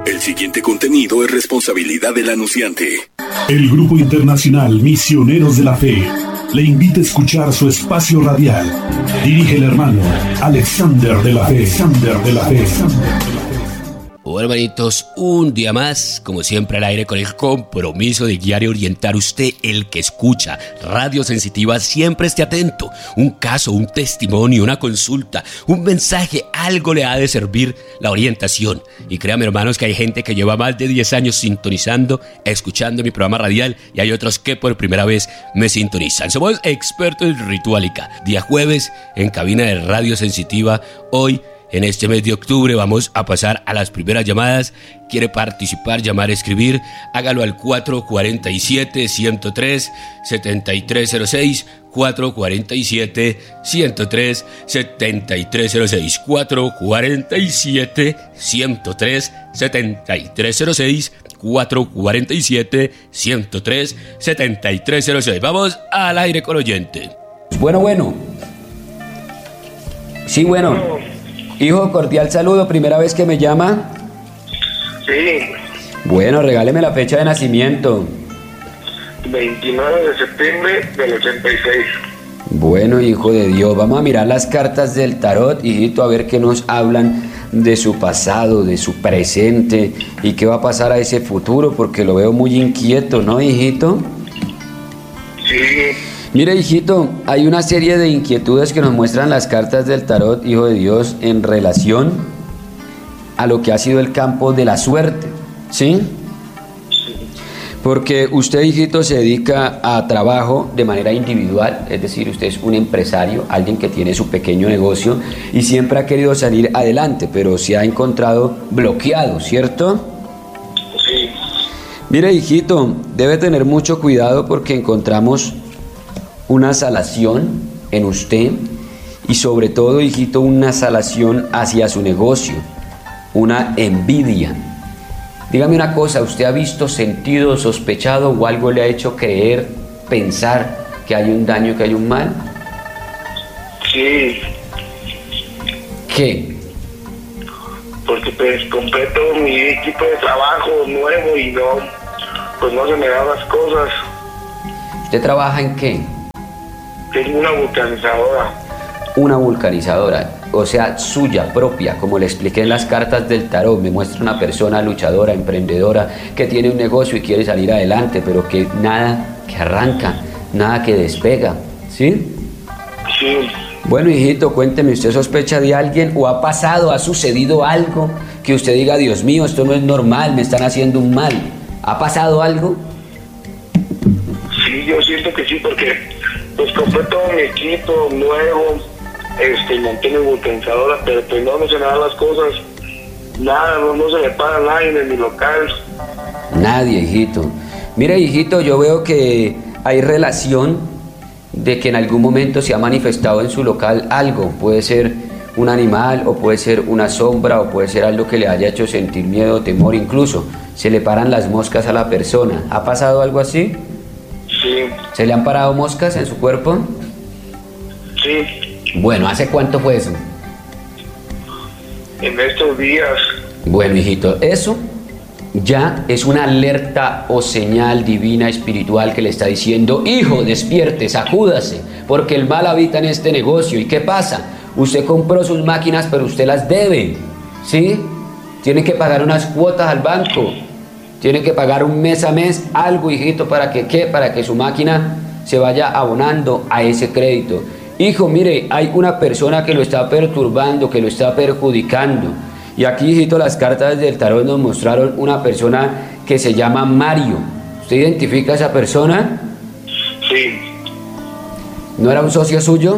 El siguiente contenido es responsabilidad del anunciante. El Grupo Internacional Misioneros de la Fe le invita a escuchar su espacio radial. Dirige el hermano Alexander de la Fe. Bueno, hermanitos, un día más, como siempre al aire, con el compromiso de guiar y orientar usted, el que escucha Radio Sensitiva. Siempre esté atento. Un caso, un testimonio, una consulta, un mensaje, algo le ha de servir la orientación. Y créanme, hermanos, que hay gente que lleva más de 10 años sintonizando, escuchando mi programa radial, y hay otros que por primera vez me sintonizan. Somos expertos en ritualica. Día jueves, en cabina de Radio Sensitiva. Hoy, en este mes de octubre, vamos a pasar a las primeras llamadas. ¿Quiere participar, llamar, escribir? Hágalo al 447-103-7306, 447-103-7306, 447-103-7306, 447-103-7306. Vamos al aire con oyente. Bueno. Sí, bueno. Hijo, cordial saludo, primera vez que me llama. Sí. Bueno, regáleme la fecha de nacimiento. 29 de septiembre del 86. Bueno, hijo de Dios, vamos a mirar las cartas del tarot, hijito, a ver qué nos hablan de su pasado, de su presente y qué va a pasar a ese futuro, porque lo veo muy inquieto, ¿no, hijito? Sí. Mire, hijito, hay una serie de inquietudes que nos muestran las cartas del tarot, hijo de Dios, en relación a lo que ha sido el campo de la suerte, ¿sí? Porque usted, hijito, se dedica a trabajo de manera individual, es decir, usted es un empresario, alguien que tiene su pequeño negocio y siempre ha querido salir adelante, pero se ha encontrado bloqueado, ¿cierto? Sí. Mire, hijito, debe tener mucho cuidado porque encontramos una salación en usted y sobre todo, hijito, una salación hacia su negocio, una envidia. Dígame una cosa, ¿usted ha visto, sentido, sospechado o algo le ha hecho creer, pensar que hay un daño, que hay un mal? Sí. ¿Qué? Porque pues compré todo mi equipo de trabajo nuevo y no se me dan las cosas. ¿Usted trabaja en qué? Tengo una vulcanizadora. Una vulcanizadora, o sea, suya, propia, como le expliqué en las cartas del tarot. Me muestra una persona luchadora, emprendedora, que tiene un negocio y quiere salir adelante, pero que nada que arranca, nada que despega, ¿sí? Sí. Bueno, hijito, cuénteme, ¿usted sospecha de alguien o ha pasado, ha sucedido algo que usted diga, Dios mío, esto no es normal, me están haciendo un mal? ¿Ha pasado algo? Sí, yo siento que sí, porque pues compré todo mi equipo nuevo, monté mi vulcanizadora, pero pues no se me dan las cosas, nada, no se me paga nadie en mi local. Nadie, hijito. Mire, hijito, yo veo que hay relación de que en algún momento se ha manifestado en su local algo, puede ser un animal o puede ser una sombra o puede ser algo que le haya hecho sentir miedo, temor, incluso se le paran las moscas a la persona. ¿Ha pasado algo así? Sí. ¿Se le han parado moscas en su cuerpo? Sí. Bueno, ¿hace cuánto fue eso? En estos días. Bueno, hijito, eso ya es una alerta o señal divina espiritual que le está diciendo, hijo, despierte, sacúdase, porque el mal habita en este negocio. ¿Y qué pasa? Usted compró sus máquinas, pero usted las debe, ¿sí? Tiene que pagar unas cuotas al banco, tiene que pagar un mes a mes algo, hijito, ¿para que qué? Para que su máquina se vaya abonando a ese crédito. Hijo, mire, hay una persona que lo está perturbando, que lo está perjudicando. Y aquí, hijito, las cartas del tarot nos mostraron una persona que se llama Mario. ¿Usted identifica a esa persona? Sí. ¿No era un socio suyo?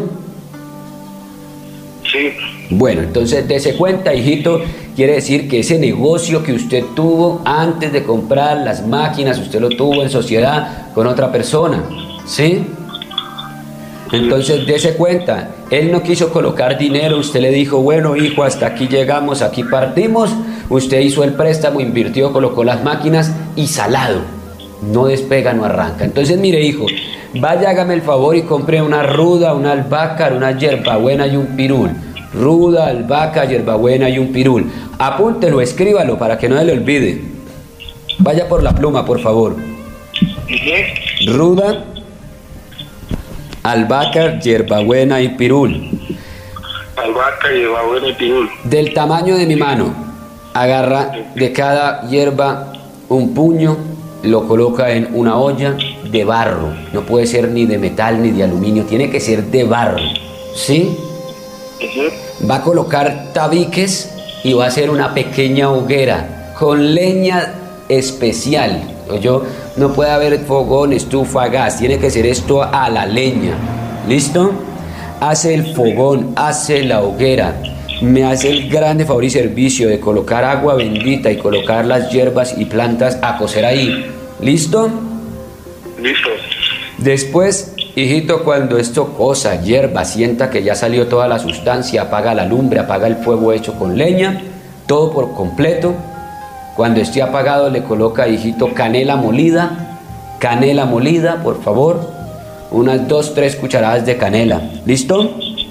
Sí. Bueno, entonces dése cuenta, hijito, quiere decir que ese negocio que usted tuvo antes de comprar las máquinas, usted lo tuvo en sociedad con otra persona, ¿sí? Entonces dése cuenta, él no quiso colocar dinero, usted le dijo, bueno, hijo, hasta aquí llegamos, aquí partimos, usted hizo el préstamo, invirtió, colocó las máquinas y salado, no despega, no arranca. Entonces mire, hijo, vaya, hágame el favor y compre una ruda, una albahaca, una hierbabuena y un pirul. ruda, albahaca, hierbabuena y un pirul. Apúntelo, escríbalo para que no se le olvide. Vaya por la pluma, por favor. Ruda, albahaca, hierbabuena y pirul. Albahaca, hierbabuena y pirul. Del tamaño de mi mano. Agarra de cada hierba un puño, lo coloca en una olla de barro. No puede ser ni de metal ni de aluminio, tiene que ser de barro. ¿Sí? Va a colocar tabiques y va a hacer una pequeña hoguera con leña especial. No puede haber fogón, estufa, gas, tiene que ser esto a la leña. ¿Listo? Hace el fogón, hace la hoguera. Me hace el grande favor y servicio de colocar agua bendita y colocar las hierbas y plantas a cocer ahí. ¿Listo? Listo. Después, hijito, cuando esto cosa, hierba, sienta que ya salió toda la sustancia, apaga la lumbre, apaga el fuego hecho con leña, todo por completo. Cuando esté apagado le coloca, hijito, canela molida, por favor, unas 2-3 cucharadas de canela. ¿Listo?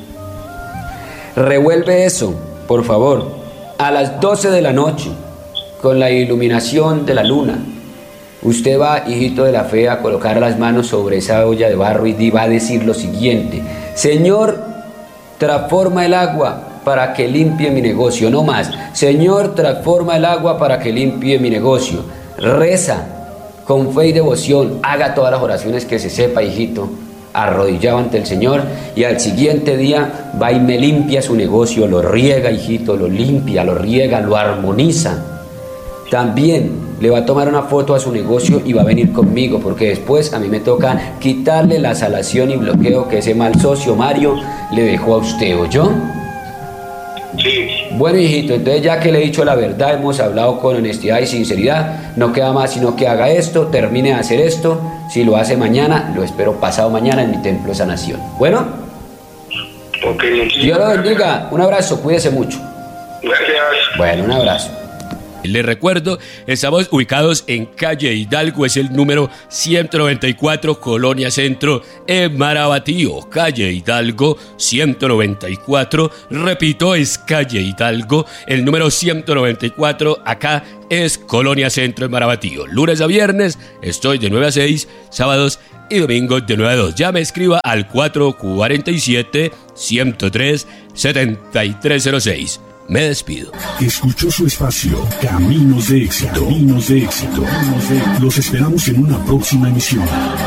Revuelve eso, por favor, a las 12 de la noche, con la iluminación de la luna. Usted va, hijito de la fe, a colocar las manos sobre esa olla de barro y va a decir lo siguiente: Señor, transforma el agua para que limpie mi negocio, no más. Señor, transforma el agua para que limpie mi negocio. Reza con fe y devoción, haga todas las oraciones que se sepa, hijito, arrodillado ante el Señor, y al siguiente día va y me limpia su negocio, lo riega, hijito, lo limpia, lo riega, lo armoniza. También le va a tomar una foto a su negocio y va a venir conmigo, porque después a mí me toca quitarle la salación y bloqueo que ese mal socio Mario le dejó a usted, ¿oyó? Sí. Bueno, hijito, entonces ya que le he dicho la verdad, hemos hablado con honestidad y sinceridad, no queda más sino que haga esto, termine de hacer esto. Si lo hace mañana, lo espero pasado mañana en mi templo de sanación. Bueno, Okay, Dios lo bendiga, un abrazo, cuídese mucho. Gracias. Bueno, un abrazo. Les recuerdo, estamos ubicados en calle Hidalgo, es el número 194, Colonia Centro, en Marabatío. Calle Hidalgo 194, repito, es calle Hidalgo, el número 194, acá es Colonia Centro, en Marabatío. Lunes a viernes estoy de 9 a 6, sábados y domingos de 9 a 2. Ya me escriba al 447-103-7306. Me despido. Escuchó su espacio Caminos de Éxito. Los esperamos en una próxima emisión.